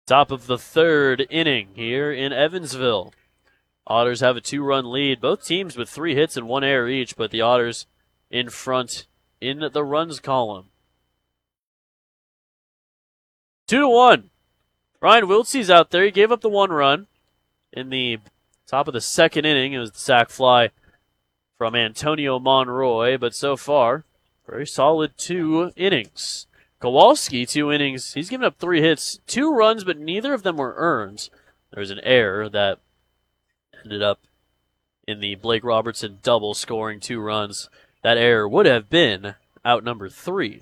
Top of the third inning here in Evansville. Otters have a 2-run lead. Both teams with 3 hits and 1 error each, but the Otters in front in the runs column. 2-1. Ryan Wiltsey's out there. He gave up the 1 run in the top of the second inning. It was the sac fly from Antonio Monroy, but so far, very solid 2 innings. Kowalski, 2 innings. He's given up 3 hits, 2 runs, but neither of them were earned. There's an error that ended up in the Blake Robertson double, scoring 2 runs. That error would have been out number 3.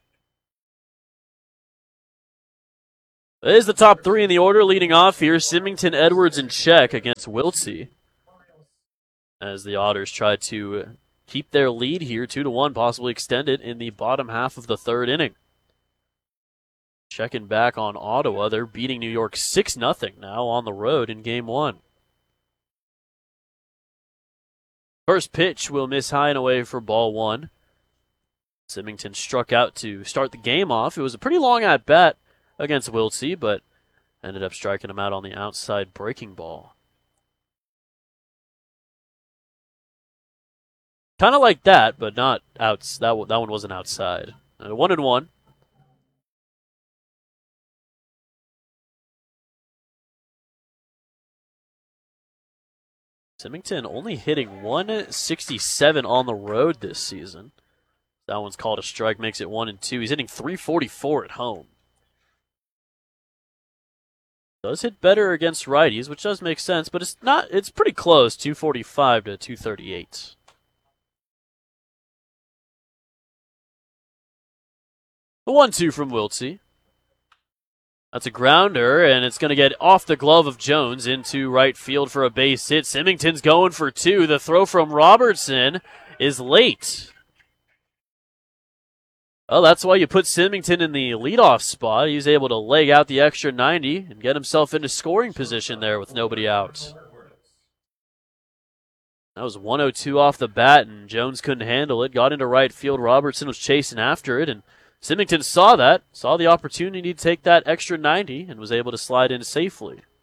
It is the top 3 in the order. Leading off here, Symington, Edwards, and Check against Wiltsey, as the Otters try to keep their lead here, 2-1, possibly extend it in the bottom half of the third inning. Checking back on Ottawa. They're beating New York 6-0 now on the road in Game 1. First pitch will miss high and away for ball 1. Symington struck out to start the game off. It was a pretty long at-bat against Wiltsey, but ended up striking him out on the outside breaking ball. Kind of like that, but not outs. That one wasn't outside. 1-1. Symington only hitting 167 on the road this season. That one's called a strike, makes it 1-2. He's hitting 344 at home. Does hit better against righties, which does make sense, but it's pretty close, 245 to 238. The 1-2 from Wiltsey. That's a grounder, and it's going to get off the glove of Jones into right field for a base hit. Symington's going for 2. The throw from Robertson is late. Well, that's why you put Symington in the leadoff spot. He's able to leg out the extra 90 and get himself into scoring position there with nobody out. That was 102 off the bat, and Jones couldn't handle it. Got into right field. Robertson was chasing after it, and Symington saw the opportunity to take that extra 90, and was able to slide in safely.